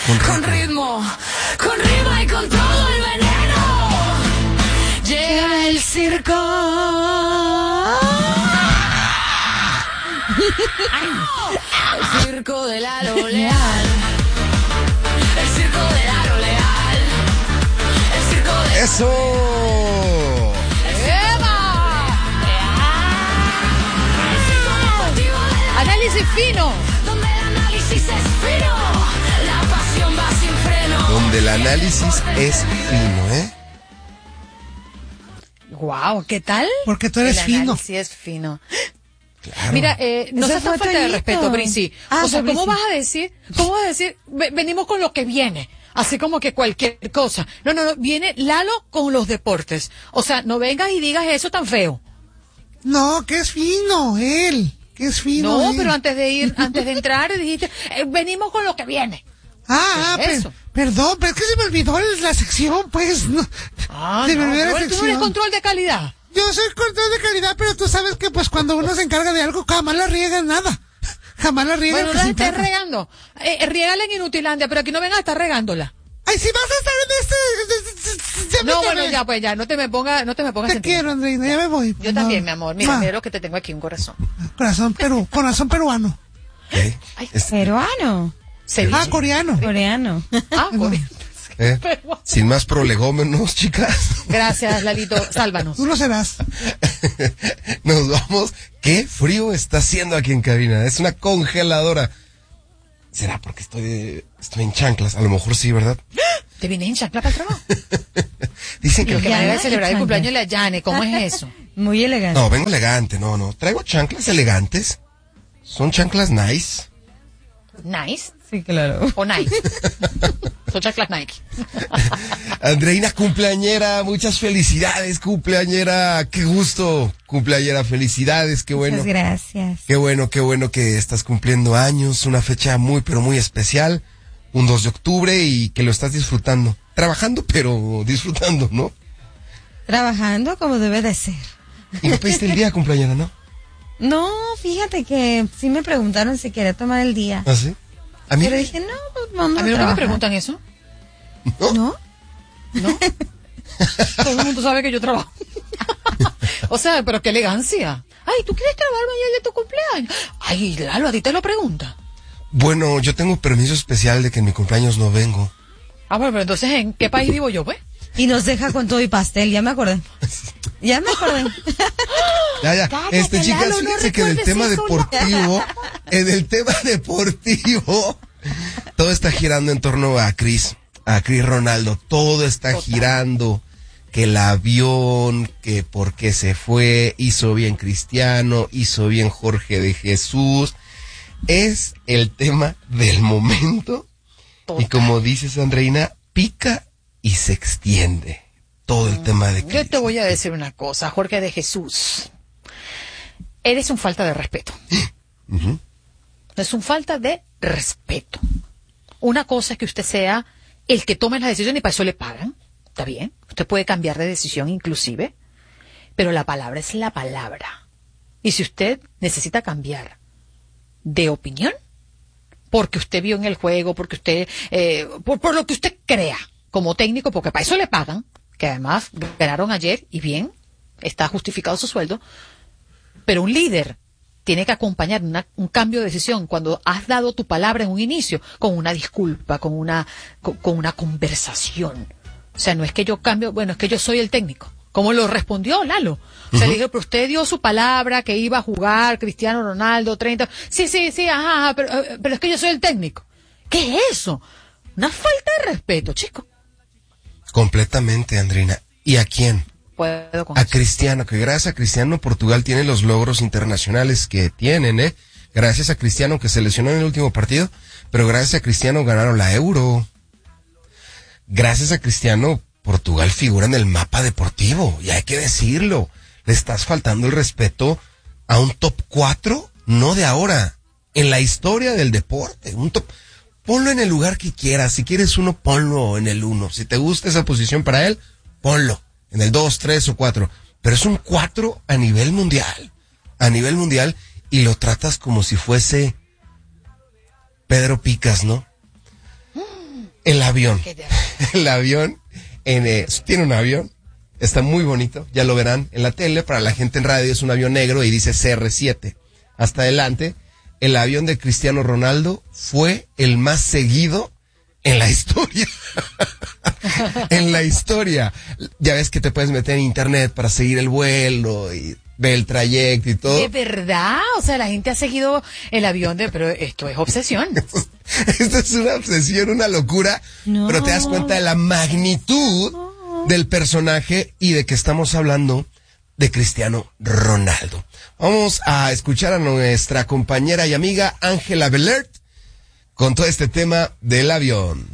con ritmo y con todo el veneno. Llega el circo. El circo de Lalo Leal. El circo de Lalo Leal. El circo de... ¡Eso! Análisis fino. Donde el análisis es fino, la pasión va sin freno. Donde el análisis es fino, ¿eh? Wow, ¿qué tal? Porque tú eres fino. El análisis es fino. Claro. Mira, no Ese seas tan fue falta de Toñito. respeto, Brisi. Ah, O sea, fue ¿cómo Brisi. vas a decir, venimos con lo que viene? Así como que cualquier cosa. No, viene Lalo con los deportes. O sea, no vengas y digas eso tan feo. No, que es fino, él. Que es fino. No, él. pero antes de entrar dijiste, venimos con lo que viene. ¿Qué es eso? Perdón, pero es que se me olvidó la sección, pues. No. Se me olvidó la pero tú no eres sección. control de calidad. Yo soy control de calidad, pero tú sabes que pues cuando uno se encarga de algo, jamás la riega en nada. Jamás la riega en Bueno, no la estés presentarla. regando. Riégala en Inutilandia, pero aquí no vengas a estar regándola. Ay, si vas a estar en este... No, bueno, ya, pues ya, no te me pongas Te sentimental. quiero, Andreina, ya me voy. Yo No. también, mi amor. Mira, Ma, mira lo que te tengo aquí, un corazón. corazón peruano. ¿Eh? Peruano, Ceviche. Ah, coreano. coreano. Coreano. ¿Eh? Sin más prolegómenos, chicas. Gracias, Lalito. Sálvanos. Tú lo serás. Nos vamos. Qué frío está haciendo aquí en cabina. Es una congeladora. ¿Será porque estoy en chanclas? A lo mejor sí, ¿verdad? ¿Te vienes en chancla para el trabajo? Dicen Lo que... que me debe celebrar el chancla. cumpleaños de la Yane. ¿Cómo es eso? Muy elegante. No, vengo elegante, no. Traigo chanclas elegantes. Son chanclas nice. ¿Nice? Sí, claro. ¿O Nike? Son chanclas Nike. Andreina, cumpleañera, muchas felicidades, cumpleañera. Qué gusto, cumpleañera, felicidades, qué bueno. Muchas gracias. Qué bueno que estás cumpliendo años, una fecha muy, pero muy especial, un 2 de octubre y que lo estás disfrutando. Trabajando, pero disfrutando, ¿no? Trabajando como debe de ser. Y no pediste el día, cumpleañera, ¿no? No, fíjate que sí me preguntaron si quería tomar el día. ¿Ah, sí? A mí, Pero dije, no, pues vamos A mí nunca me trabajar. preguntan eso. ¿No? ¿No? Todo el mundo sabe que yo trabajo. O sea, pero qué elegancia. Ay, ¿tú quieres trabajar mañana de tu cumpleaños? Ay, Lalo, a ti te lo pregunta. bueno, yo tengo permiso especial de que en mi cumpleaños no vengo. Ah, bueno, pero entonces, ¿en qué país vivo yo, pues? Y nos deja con todo y pastel, ya me acordé. Ya me acordé. Ya. Cállate, Chicas, Lalo, no fíjense que en el recuerdes tema deportivo, todo está girando en torno a Cris Ronaldo. Todo está girando. Que el avión, que por qué se fue, hizo bien Cristiano, hizo bien Jorge de Jesús. Es el tema del momento. Y como dices, Andreina, pica y se extiende. Todo el tema de Cris. Yo te voy a decir una cosa, Jorge de Jesús. Eres un falta de respeto. Ujú. Es un falta de respeto. Una cosa es que usted sea el que tome las decisiones y para eso le pagan. Está bien. Usted puede cambiar de decisión inclusive. Pero la palabra es la palabra. Y si usted necesita cambiar de opinión, porque usted vio en el juego, porque usted, por lo que usted crea como técnico, porque para eso le pagan, que además ganaron ayer y bien, está justificado su sueldo, pero un líder tiene que acompañar un cambio de decisión cuando has dado tu palabra en un inicio, con una disculpa, con una conversación. O sea, no es que yo cambio, bueno, es que yo soy el técnico. ¿Cómo lo respondió Lalo? O sea, le dije, pero usted dio su palabra que iba a jugar Cristiano Ronaldo 30. Sí, ajá, pero es que yo soy el técnico. ¿Qué es eso? Una falta de respeto, chico. Completamente, Andreina. ¿Y a quién? Puedo con A eso. Cristiano, que gracias a Cristiano Portugal tiene los logros internacionales que tienen, ¿eh? Gracias a Cristiano que se lesionó en el último partido, pero gracias a Cristiano ganaron la Euro. Gracias a Cristiano, Portugal figura en el mapa deportivo, y hay que decirlo. Le estás faltando el respeto a un top 4, no de ahora, en la historia del deporte. Un top, ponlo en el lugar que quieras. Si quieres uno, ponlo en el 1. Si te gusta esa posición para él, ponlo en el 2, 3 o 4. Pero es un 4 a nivel mundial. A nivel mundial, y lo tratas como si fuese Pedro Picas, ¿no? El avión. Qué terrible. El avión, tiene un avión, está muy bonito, ya lo verán en la tele, para la gente en radio es un avión negro y dice CR7. Hasta adelante, el avión de Cristiano Ronaldo fue el más seguido en la historia. En la historia. Ya ves que te puedes meter en internet para seguir el vuelo y ver el trayecto y todo. ¿De verdad? O sea, la gente ha seguido el avión pero esto es obsesión. Esto es una obsesión, una locura, No. pero te das cuenta de la magnitud del personaje y de que estamos hablando de Cristiano Ronaldo. Vamos a escuchar a nuestra compañera y amiga Ángela Belert con todo este tema del avión.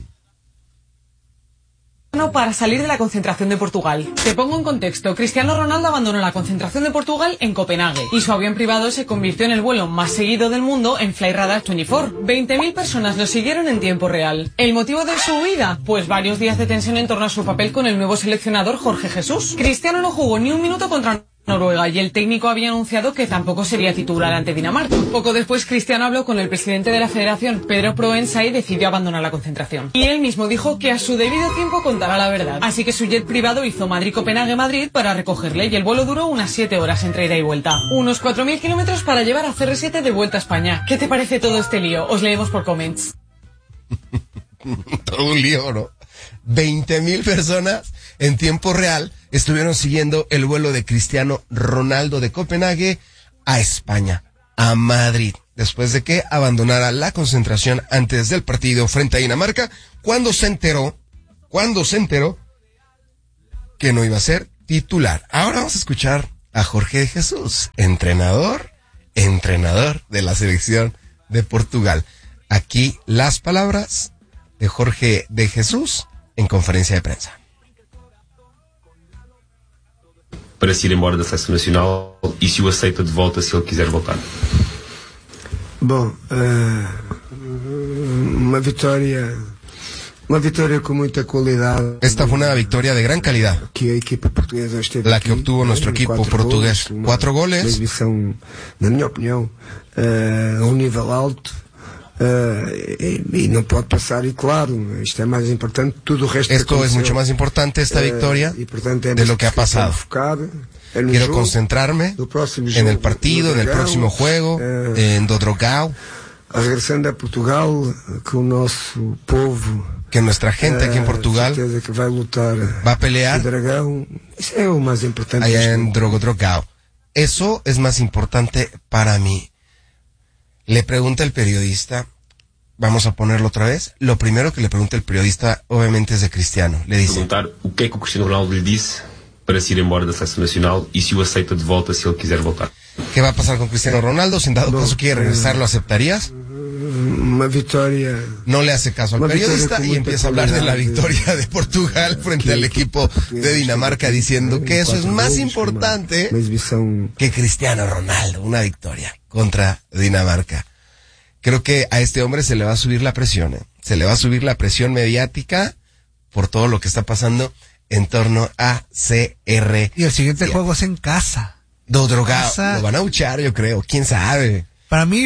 Para salir de la concentración de Portugal. Te pongo en contexto. Cristiano Ronaldo abandonó la concentración de Portugal en Copenhague y su avión privado se convirtió en el vuelo más seguido del mundo en Flyradar 24. 20.000 personas lo siguieron en tiempo real. ¿El motivo de su huida? Pues varios días de tensión en torno a su papel con el nuevo seleccionador Jorge Jesús. Cristiano no jugó ni un minuto contra Noruega y el técnico había anunciado que tampoco sería titular ante Dinamarca. Poco después, Cristiano habló con el presidente de la federación, Pedro Proença, y decidió abandonar la concentración. Y él mismo dijo que a su debido tiempo contará la verdad. Así que su jet privado hizo Madrid-Copenhague-Madrid para recogerle y el vuelo duró unas 7 horas entre ida y vuelta. Unos 4.000 kilómetros para llevar a CR7 de vuelta a España. ¿Qué te parece todo este lío? Os leemos por comments. Todo un lío, ¿no? 20.000 personas en tiempo real estuvieron siguiendo el vuelo de Cristiano Ronaldo de Copenhague a España, a Madrid, después de que abandonara la concentración antes del partido frente a Dinamarca, cuando se enteró que no iba a ser titular. Ahora vamos a escuchar a Jorge Jesús, entrenador de la selección de Portugal. Aquí las palabras de Jorge de Jesús en conferencia de prensa. Para se ir embora da Seleção Nacional e se o aceita de volta se ele quiser voltar? Bom, uma vitória com muita qualidade. Esta fue una victoria de gran calidad, Que a equipa portuguesa esteve la que obtuvo nuestro equipo portugués. 4 Uma goles, exibição, na minha opinião, a um nível alto. E não pode passar, e claro, isto é mais importante, tudo o resto. esto es mucho más importante, esta victoria, e, portanto, de lo que ha pasado. Quiero concentrarme en el partido, en el próximo juego, en Dodrogao, Regressando a Portugal, que o nosso povo, que nuestra gente aquí en Portugal certeza que vai lutar va a pelear o Dragão. Isso é o mais importante. allá en Dodrogao. Eso es más importante para mí. Le pregunta el periodista, vamos a ponerlo otra vez, lo primero que le pregunta el periodista obviamente es de Cristiano. Le dice, Perguntar o que é que o Cristiano Ronaldo lhe disse para se ir embora da Seleção Nacional e se o aceita de volta se ele quiser voltar. ¿qué va a pasar con Cristiano Ronaldo? Si en dado caso quiere regresar, ¿lo aceptarías? Uma vitória. No le hace caso al periodista y empieza a hablar de la victoria de Portugal frente al equipo de Dinamarca, diciendo que eso es más importante Uma exibição. que Cristiano Ronaldo, una victoria contra Dinamarca. Creo que a este hombre se le va a subir la presión, se le va a subir la presión mediática por todo lo que está pasando en torno a CR. Y el siguiente juego es en casa. Dodrogao, Casa. lo van a huchar, yo creo, quién sabe. Para mí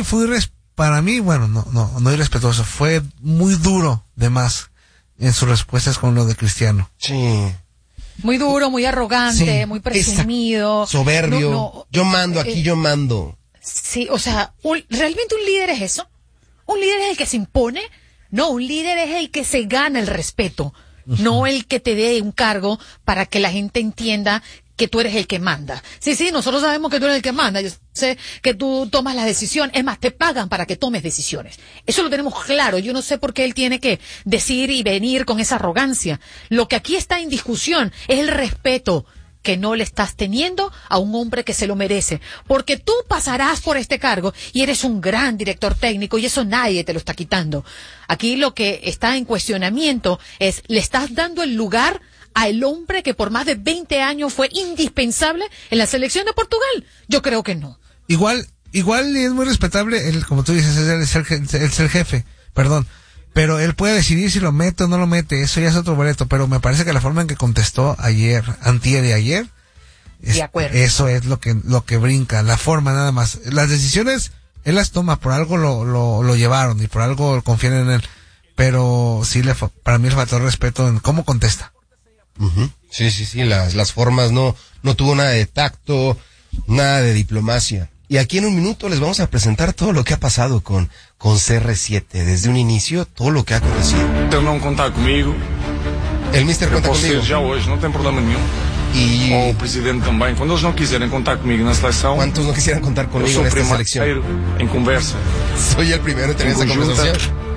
bueno, no irrespetuoso, fue muy duro de más en sus respuestas con lo de Cristiano. Sí. Muy duro, muy arrogante, Sí, muy presumido. Soberbio. No, yo mando aquí, yo mando. Sí, o sea, ¿realmente un líder es eso? ¿Un líder es el que se impone? No, un líder es el que se gana el respeto, no el que te dé un cargo para que la gente entienda que tú eres el que manda. Sí, nosotros sabemos que tú eres el que manda, yo sé que tú tomas las decisiones, es más, te pagan para que tomes decisiones. Eso lo tenemos claro, yo no sé por qué él tiene que decir y venir con esa arrogancia. Lo que aquí está en discusión es el respeto que no le estás teniendo a un hombre que se lo merece, porque tú pasarás por este cargo y eres un gran director técnico y eso nadie te lo está quitando. Aquí lo que está en cuestionamiento es, ¿le estás dando el lugar al hombre que por más de 20 años fue indispensable en la selección de Portugal? Yo creo que no. Igual es muy respetable, como tú dices, el ser jefe, perdón. Pero él puede decidir si lo mete o no lo mete, eso ya es otro boleto, pero me parece que la forma en que contestó antier y ayer, De acuerdo. eso es lo que brinca, la forma nada más. Las decisiones, él las toma, por algo lo llevaron y por algo confían en él. pero sí para mí le faltó respeto en cómo contesta. Uh-huh. Sí, las formas no tuvo nada de tacto, nada de diplomacia. Y aquí en un minuto les vamos a presentar todo lo que ha pasado con CR7, desde un inicio, todo lo que ha acontecido. Então não contar comigo. El mister conta conmigo. Já hoje, não tem problema nenhum. Y o presidente também. Quando eles não quiserem contar comigo na seleção. ¿Cuántos no quisieran contar conmigo en esta selección? En conversa. Soy el primero en tener esa conversación.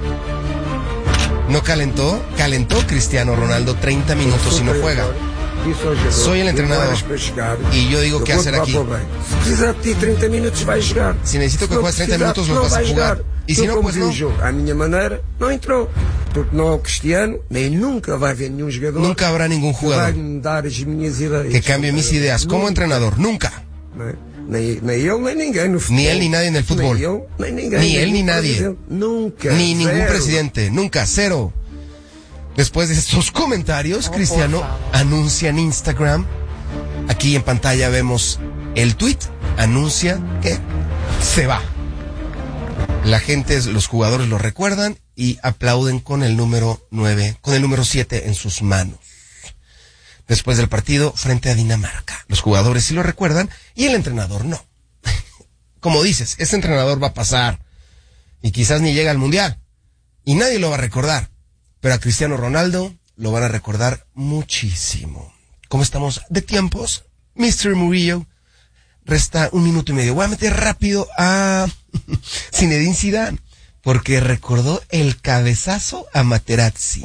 No calentó Cristiano Ronaldo 30 minutos y no juega. Soy el entrenador y yo digo qué hacer aquí. Si necesito que juegues 30 minutos, lo vas a jugar. Y si no, pues no. A minha maneira, não entrou. Porque não é o Cristiano, nem nunca vai haver nenhum jogador. Nunca habrá ningún jugador que cambie mis ideas como entrenador. Nunca. Nem eu, nem ninguém no fútbol. Ni él ni nadie en el fútbol. Nem eu, nem ninguém. Ni él ni nadie. Nunca. Ni ningún presidente. Nunca. Cero. Después de estos comentarios, Cristiano anuncia en Instagram. Aquí en pantalla vemos el tweet. Anuncia que se va. La gente, los jugadores lo recuerdan y aplauden con el número 9, con el número 7 en sus manos. Después del partido frente a Dinamarca. Los jugadores sí lo recuerdan y el entrenador no. Como dices, este entrenador va a pasar y quizás ni llega al Mundial y nadie lo va a recordar. Pero a Cristiano Ronaldo lo van a recordar muchísimo. ¿Cómo estamos de tiempos? Mr. Murillo. Resta 1 minuto y medio. Voy a meter rápido a Zinedine Zidane porque recordó el cabezazo a Materazzi.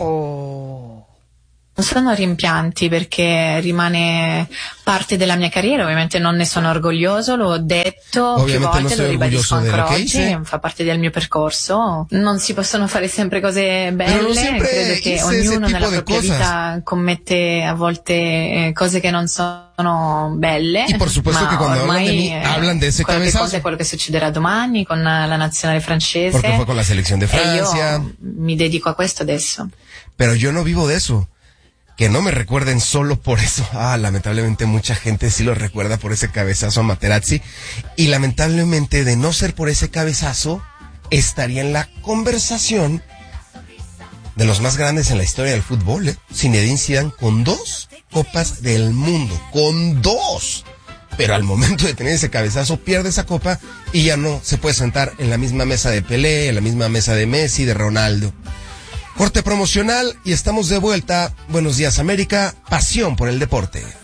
Non sono rimpianti perché rimane parte della mia carriera, ovviamente non ne sono orgoglioso, l'ho detto ovviamente più volte, lo ribadisco ancora oggi, fa parte del mio percorso. Non si possono fare sempre cose belle, credo che ognuno nella propria vita commette a volte cose che non sono belle, y por supuesto que cuando hablan de mí, hablan de ese cabezazo. Cosa è quello che succederà domani con la nazionale francese. Porque fue con la selección de Francia. Io mi dedico a questo adesso. Pero yo no vivo de eso. Que no me recuerden solo por eso. Lamentablemente mucha gente sí lo recuerda por ese cabezazo a Materazzi. Y lamentablemente de no ser por ese cabezazo, estaría en la conversación de los más grandes en la historia del fútbol, Zinedine Zidane con 2 copas del mundo. Con 2. Pero al momento de tener ese cabezazo, pierde esa copa y ya no se puede sentar en la misma mesa de Pelé, en la misma mesa de Messi, de Ronaldo. Corte promocional y estamos de vuelta. Buenos días, América. Pasión por el deporte.